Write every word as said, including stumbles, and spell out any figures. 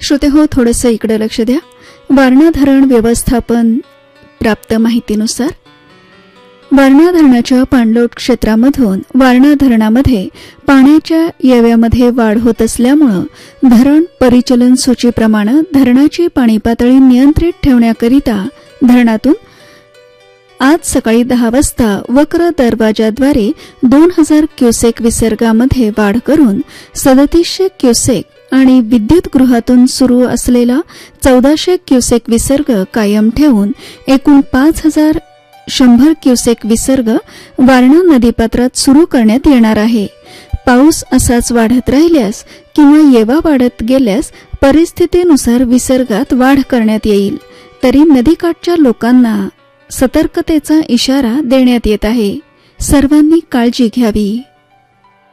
श्रोते हो, थोडंसं इकडे लक्ष द्या. वारणा धरण व्यवस्थापन प्राप्त माहितीनुसार वारणा धरणाच्या पाणलोट क्षेत्रामधून वारणा धरणामध्ये पाण्याच्या येव्यामध्ये वाढ होत असल्यामुळे धरण परिचलन सूचीप्रमाणे धरणाची पाणी पातळी नियंत्रित ठेवण्याकरिता धरणातून आज सकाळी दहा वाजता वक्र दरवाजाद्वारे दोन हजार क्युसेक विसर्गामध्ये वाढ करून सदतीसशे क्युसेक आणि विद्युत गृहातून सुरू असलेला चौदाशे क्युसेक विसर्ग कायम ठेवून एकूण पाच हजार शंभर क्युसेक विसर्ग वारणा नदीपात्रात सुरू करण्यात येणार आहे. पाऊस असाच वाढत राहिल्यास किंवा येवा वाढत गेल्यास परिस्थितीनुसार विसर्गात वाढ करण्यात येईल. तरी नदीकाठच्या लोकांना सतर्कतेचा इशारा देण्यात येत आहे. सर्वांनी काळजी घ्यावी.